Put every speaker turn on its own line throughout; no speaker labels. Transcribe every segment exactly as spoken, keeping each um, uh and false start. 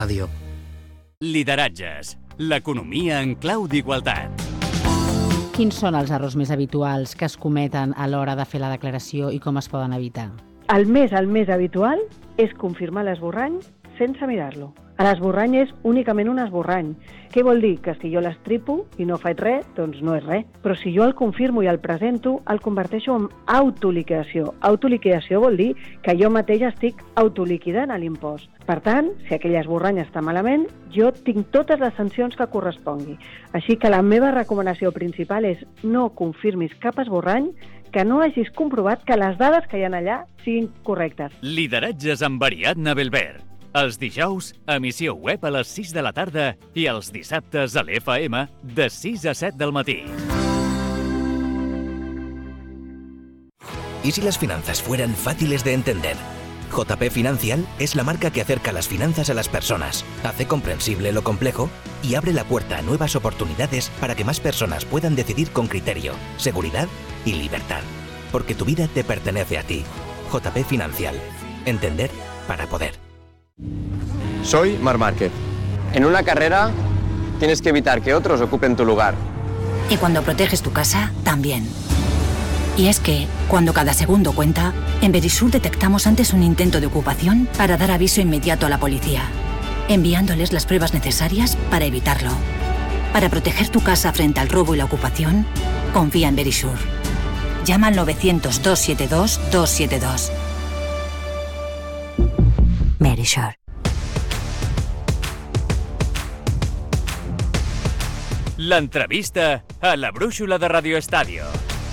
Ràdio.
Lideratges. L'economia en clau d'igualtat.
Quins són els errors més habituals que es cometen a l'hora de fer la declaració i com es poden evitar?
El més, el més habitual és confirmar l'esborrany sense mirar-lo. L'esborrany és únicament un esborrany. Què vol dir? Que si jo l'estripo i no faig res, doncs no és res. Però si jo el confirmo i el presento, el converteixo en autoliquidació. Autoliquidació vol dir que jo mateix estic autoliquidant l'impost. Per tant, si aquell esborrany està malament, jo tinc totes les sancions que correspongui. Així que la meva recomanació principal és no confirmis cap esborrany que no hagis comprovat que les dades que hi ha allà siguin correctes.
Lideratges amb Ariadna Belver. Els dijous, emissió web a les sis de la tarda i els dissabtes a l'F M de sis a set del matí.
¿Y si las finanzas fueran fáciles de entender? J P Financial es la marca que acerca las finanzas a las personas, hace comprensible lo complejo y abre la puerta a nuevas oportunidades para que más personas puedan decidir con criterio, seguridad y libertad. Porque tu vida te pertenece a ti. J P Financial. Entender para poder.
Soy Marc Márquez. En una carrera tienes que evitar que otros ocupen tu lugar.
Y cuando proteges tu casa, también. Y es que, cuando cada segundo cuenta, en Verisur detectamos antes un intento de ocupación para dar aviso inmediato a la policía, enviándoles las pruebas necesarias para evitarlo. Para proteger tu casa frente al robo y la ocupación, confía en Verisur. Llama al novecientos, dos siete dos, dos siete dos. Verisur.
L'entrevista a la brúixola de Radio Estadio.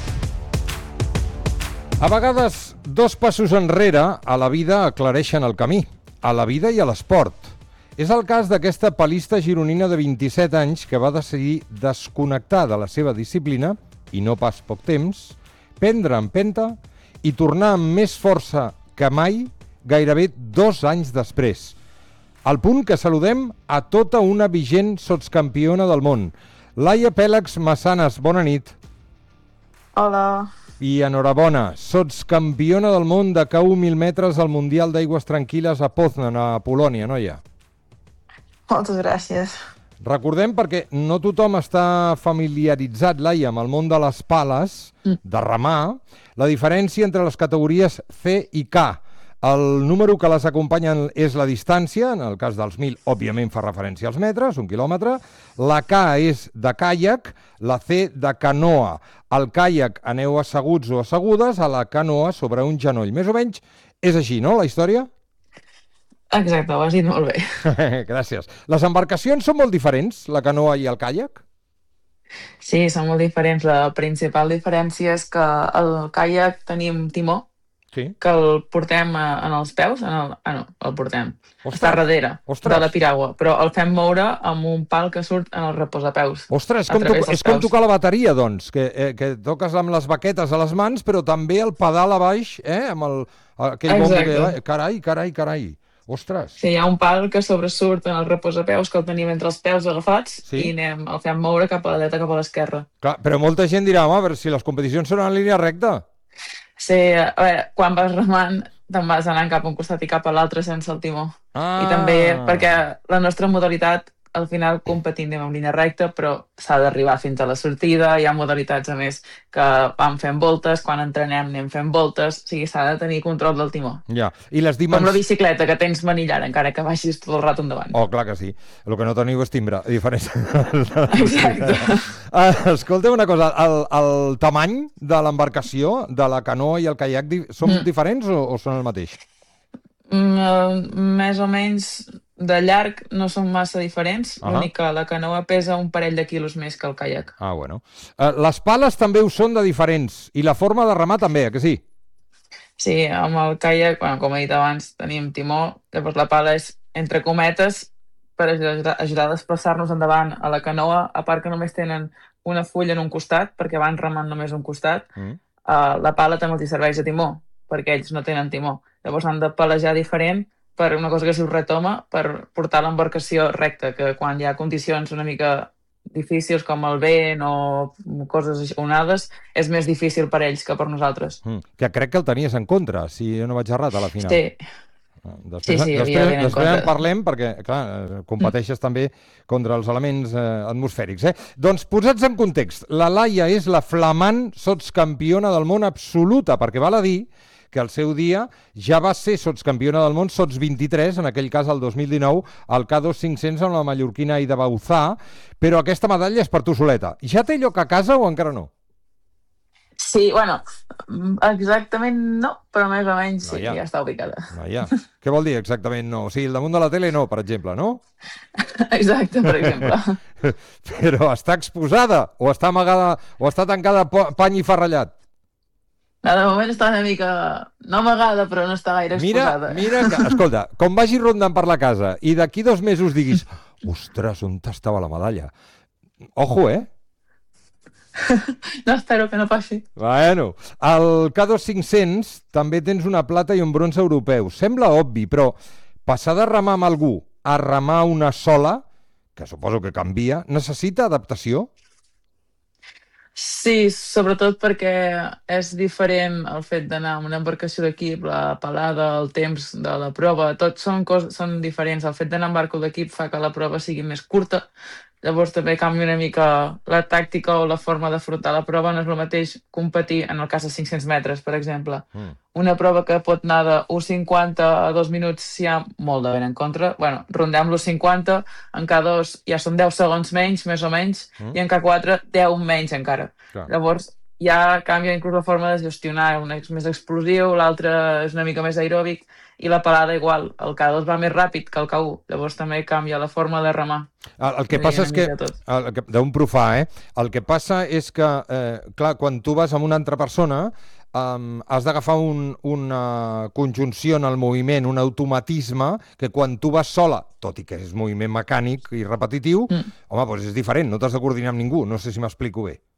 A vegades, dos passos enrere a la vida aclareixen el camí, a la vida i a l'esport. És el cas d'aquesta palista gironina de vint-i-set anys que va decidir desconnectar de la seva disciplina, i no pas poc temps, prendre empenta i tornar amb més força que mai, gairebé dos anys després. Al punt que saludem a tota una vigent sotscampiona del món. Laia Pèlex Massanes, bona nit.
Hola.
I enhorabona, sotscampiona del món de K u mil metres al Mundial d'Aigües Tranquil·les a Poznan, a Polònia, noia?
Moltes gràcies.
Recordem, perquè no tothom està familiaritzat, Laia, amb el món de les pales, de remar, la diferència entre les categories C i K. El número que les acompanyen és la distància, en el cas dels mil, òbviament fa referència als metres, un quilòmetre. La K és de caiac, la C de canoa. Al caiac aneu asseguts o assegudes, a la canoa sobre un genoll. Més o menys és així, no, la història?
Exacte, ho has dit molt bé.
Gràcies. Les embarcacions són molt diferents, la canoa i el caiac?
Sí, són molt diferents. La principal diferència és que al caiac tenim timó,
sí,
que el portem en els peus, en el, ah no, el portem,
Ostres.
està darrere
Ostres.
de la piragua, però el fem moure amb un pal que surt en el reposapeus.
Ostres, és com, to és com tocar la bateria, doncs, que, eh, que toques amb les baquetes a les mans, però també el pedal a baix, eh, amb el, aquell bombo que... Carai, carai, carai. Ostres.
Sí, hi ha un pal que sobresurt en el reposapeus que el tenim entre els peus agafats, sí, i anem, el fem moure cap a la dreta, cap a l'esquerra.
Però molta gent dirà, home, a veure, si les competicions són en línia recta.
Sí, a veure, quan vas remant te'n vas anant cap a un costat i cap a l'altre sense el timó.
Ah.
I també perquè la nostra modalitat al final competint en línia recta, però s'ha d'arribar fins a la sortida, hi ha modalitats a més que vam fent voltes, quan entrenem anem fent voltes, o sigui, s'ha de tenir control del timó.
Ja. I les dimens...
Com la bicicleta, que tens manillar encara que vagis tot el rato endavant.
Oh, clar que sí. El que no teniu és timbre, a diferència.
Exacte.
Uh, escolteu una cosa, el, el tamany de l'embarcació, de la canoa i el caiac, són mm. diferents o, o són el mateix?
Mm, més o menys de llarg no són massa diferents, uh -huh. l'únic que la canoa pesa un parell de quilos més que el caiac.
Ah, bueno. Uh, les pales també ho són de diferents, i la forma de remar també, que sí?
Sí, amb el caiac, bueno, com he dit abans, tenim timó, llavors la pala és entre cometes per ajudar, ajudar a desplaçar-nos endavant. A la canoa, a part que només tenen una fulla en un costat, perquè van remant només un costat, mm. uh, la pala també els hi serveix de timó, perquè ells no tenen timó. Llavors han de palejar diferent per una cosa que es diu retoma, per portar l'embarcació recta, que quan hi ha condicions una mica difícils com el vent o coses onades, és més difícil per ells que per nosaltres.
Mm, que crec que el tenies en contra, si no vaig errat, a la final.
Sí,
Després,
Sí, sí,
després,
havia de tenir en
després en
compte.
parlem, perquè, clar, competeixes també contra els elements eh, atmosfèrics. Eh? Doncs, posats en context, la Laia és la flamant sotscampiona del món absoluta, perquè val a dir que al seu dia ja va ser sotscampiona del món, sots vint-i-tres, en aquell cas el dos mil dinou, al K dos cinc-cents amb la mallorquina Aida Bauzá, però aquesta medalla és per tu soleta. Ja té lloc a casa o encara no?
Sí, bueno, exactament no, però més o menys sí,
Noia.
ja està ubicada.
Noia, què vol dir exactament no? O sigui, el damunt de la tele no, per exemple, no?
Exacte, per exemple.
Però està exposada o està amagada o està tancada a pany i farrellat?
No, de moment està una mica, no amagada, però no està gaire
Mira,
exposada.
mira, que, escolta, com vagi rondant per la casa i d'aquí dos mesos diguis ostres, on estava la medalla? Ojo, eh?
No, espero que no passi.
Bueno, al K dos cinc-cents també tens una plata i un bronze europeu. Sembla obvi, però passar de remar amb algú a remar una sola, que suposo que canvia, necessita adaptació?
Sí, sobretot perquè és diferent el fet d'anar amb una embarcació d'equip, la pelada, el temps de la prova, tot són, coses, són diferents. El fet d'anar amb barco d'equip fa que la prova sigui més curta, llavors també canvia una mica la tàctica o la forma d'afrontar la prova. No és el mateix competir en el cas de cinc-cents metres, per exemple. Mm. Una prova que pot anar de u cinquanta a dos minuts si hi ha molt de vent en contra. Bueno, rondem l'u cinquanta, en K dos ja són deu segons menys, més o menys, mm. i en K quatre deu menys encara. Clar. Llavors ja canvia inclús la forma de gestionar, un és més explosiu, l'altre és una mica més aeròbic, i la pelada igual, el K dos va més ràpid que el K u, llavors també canvia la forma de remar.
El, el que passa és que, d'un profà, eh? El que passa és que, eh, clar, quan tu vas amb una altra persona, um, has d'agafar un, una conjunció en el moviment, un automatisme, que quan tu vas sola, tot i que és moviment mecànic i repetitiu, mm. home, doncs és diferent, no t'has de coordinar amb ningú, no sé si m'explico bé.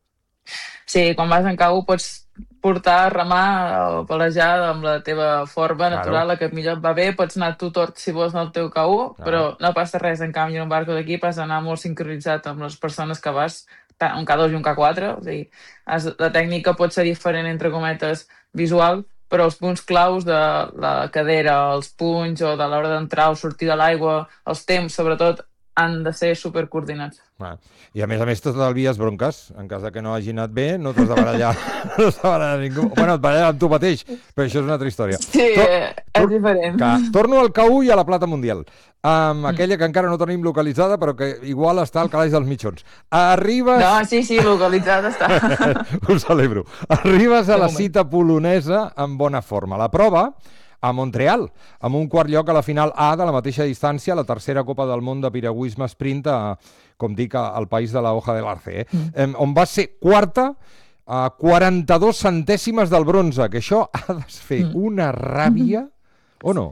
Sí, quan vas en K u pots portar, remar o pelejar amb la teva forma claro. natural, la que millor et va bé, pots anar tu tort si vols en el teu K u, claro. però no passa res. En canvi, en un barco d'equip has d'anar molt sincronitzat amb les persones que vas, un K dos i un K quatre, o sigui, has, la tècnica pot ser diferent, entre cometes, visual, però els punts claus de la cadera, els punys o de l'hora d'entrar o sortir de l'aigua, els temps, sobretot, han de ser supercoordinats.
Ah, I a més a més t'estalvies bronques. En cas de que no hagi anat bé, no t'has de barallar, no t'has de barallar ningú. Bueno, et barallar amb tu mateix, però això és una altra història.
Sí, Tor és diferent.
Que, torno al K u i a la plata mundial. Um, aquella que encara no tenim localitzada, però que igual està al calaix dels mitjons. Arribes...
No, sí, sí, localitzada està.
Ho celebro. Arribes a la cita polonesa en bona forma. La prova a Montreal, amb un quart lloc a la final A de la mateixa distància, la tercera Copa del Món de piragüisme sprint, a, com dic, al país de la hoja de l'arce, eh? mm. on va ser quarta a quaranta-dos centèsimes del bronze, que això ha de fer mm. una ràbia, mm-hmm. o no?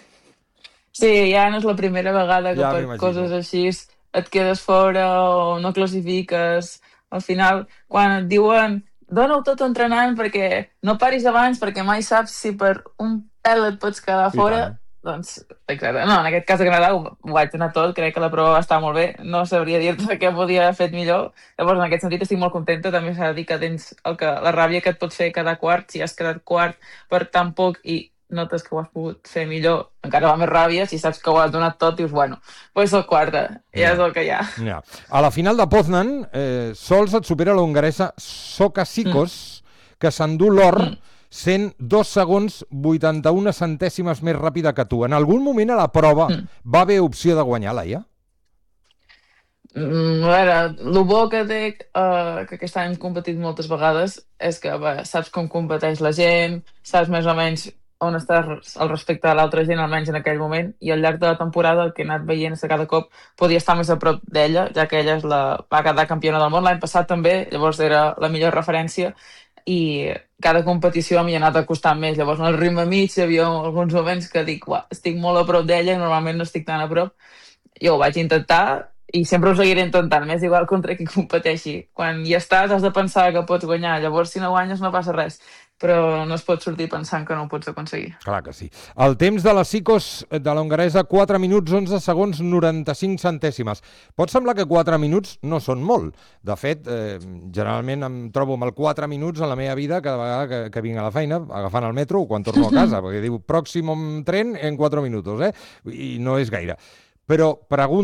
Sí, ja no és la primera vegada que ja per coses així et quedes fora o no classifiques. Al final, quan et diuen dona-ho tot entrenant perquè no paris abans, perquè mai saps si per un pèl et pots quedar fora, doncs, exacte. No, en aquest cas de Canadà ho, ho vaig anar tot, crec que la prova va estar molt bé, no sabria dir-te què podia haver fet millor, llavors en aquest sentit estic molt contenta, també s'ha de dir que tens el que, la ràbia que et pot fer quedar quart, si has quedat quart per tan poc i notes que ho has pogut fer millor, encara va més ràbia, si saps que ho has donat tot, dius, bueno, doncs soc quarta, ja és el que hi ha.
Ja. A la final de Poznan, eh, sols et supera l'hongaresa Soka Sikos, mm. que s'endú l'or, mm. sent dos segons vuitanta-una centèsimes més ràpida que tu. En algun moment a la prova mm. va haver opció de guanyar, Laia?
Mm, a veure, el bo que té, uh, que aquest any hem competit moltes vegades, és que bé, saps com competeix la gent, saps més o menys on estàs al respecte a l'altra gent, almenys en aquell moment, i al llarg de la temporada el que he anat veient és que cada cop podia estar més a prop d'ella, ja que ella és la, va quedar campiona del món l'any passat també, llavors era la millor referència, i cada competició m'hi ha anat acostant més. Llavors, en el ritme mig hi havia alguns moments que dic, estic molt a prop d'ella i normalment no estic tan a prop. Jo ho vaig intentar i sempre ho seguiré intentant, m'és igual contra qui competeixi. Quan hi estàs has de pensar que pots guanyar, llavors si no guanyes no passa res, però no es pot sortir pensant que no ho pots aconseguir.
Clar que sí. El temps de les Sicos de l'hongaresa, quatre minuts, onze segons, noranta-cinc centèsimes. Pot semblar que quatre minuts no són molt. De fet, eh, generalment em trobo amb el quatre minuts en la meva vida cada vegada que, que vinc a la feina, agafant el metro o quan torno a casa, perquè diu pròxim tren en quatre minuts, eh? I no és gaire. Però pregunto